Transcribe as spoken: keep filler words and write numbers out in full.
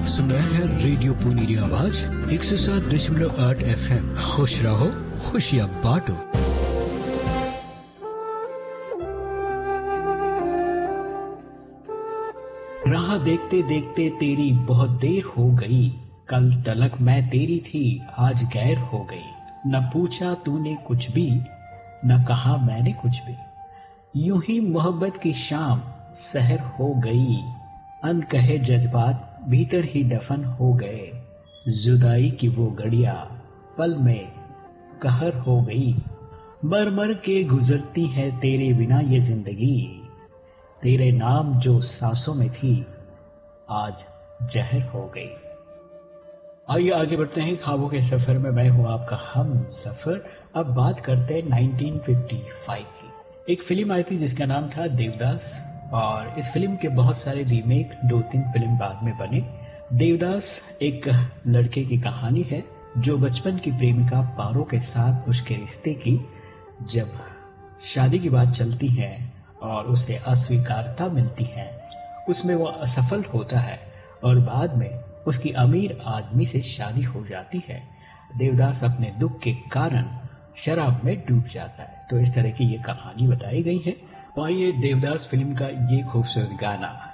आप सुन रहे हैं रेडियो पुनीरी आवाज एक सौ सात दशमलव आठ एफ एम। खुश रहो, खुशियाँ बांटो। राह देखते देखते तेरी बहुत देर हो गई, कल तलक मैं तेरी थी आज गैर हो गई। न पूछा तूने कुछ भी, न कहा मैंने कुछ भी, यूं ही मोहब्बत की शाम सहर हो गई। अनकहे जज्बात भीतर ही दफन हो गए, जुदाई की वो घड़ियां पल में कहर हो गई। मर मर के गुजरती है तेरे बिना ये जिंदगी, तेरे नाम जो सांसों में थी आज जहर हो गई। आइए आगे बढ़ते हैं ख्वाबों के सफर में। मैं हूं आपका हम सफर। अब बात करते हैं नाइनटीन फिफ्टी फाइव की। एक फिल्म आई थी जिसका नाम था देवदास, और इस फिल्म के बहुत सारे रीमेक दो तीन फिल्म बाद में बने। देवदास एक लड़के की कहानी है जो बचपन की प्रेमिका पारो के साथ उसके रिश्ते की जब शादी की बात चलती है और उसे अस्वीकारता मिलती है, उसमें वो असफल होता है और बाद में उसकी अमीर आदमी से शादी हो जाती है। देवदास अपने दुख के कारण शराब में डूब जाता है। तो इस तरह की ये कहानी बताई गई है। तो आइए देवदास फिल्म का ये खूबसूरत गाना